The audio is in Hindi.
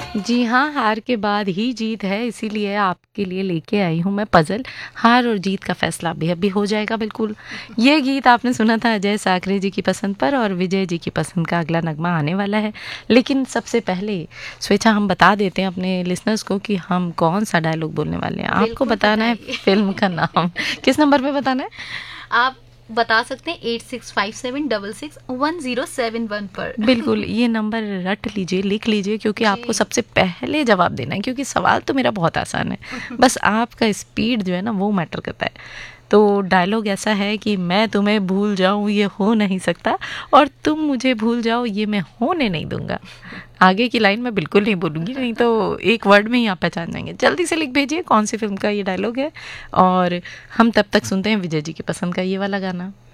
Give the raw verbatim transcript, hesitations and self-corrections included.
जी हाँ, हार के बाद ही जीत है, इसीलिए आपके लिए लेके आई हूँ मैं पज़ल। हार और जीत का फ़ैसला अभी अभी हो जाएगा बिल्कुल। ये गीत आपने सुना था अजय साकरे जी की पसंद पर, और विजय जी की पसंद का अगला नगमा आने वाला है। लेकिन सबसे पहले स्वेच्छा हम बता देते हैं अपने लिसनर्स को कि हम कौन-सा डायलॉग बोलने वाले हैं। आपको बिल्कुल बताना है बताइए। फ़िल्म का नाम। किस नंबर पे बताना है? आप बता सकते हैं eight six five seven double six one zero seven one पर। बिल्कुल, ये नंबर रट लीजिए, लिख लीजिए, क्योंकि आपको जी। सबसे पहले जवाब देना है, क्योंकि सवाल तो मेरा बहुत आसान है। बस आपका स्पीड जो है ना वो मैटर करता है। तो डायलॉग ऐसा है कि मैं तुम्हें भूल जाऊँ ये हो नहीं सकता, और तुम मुझे भूल जाओ ये मैं होने नहीं दूँगा। आगे की लाइन मैं बिल्कुल नहीं बोलूँगी, नहीं तो एक वर्ड में ही आप पहचान जाएँगे। जल्दी से लिख भेजिए कौन सी फ़िल्म का ये डायलॉग है, और हम तब तक सुनते हैं विजय जी की पसंद का ये वाला गाना।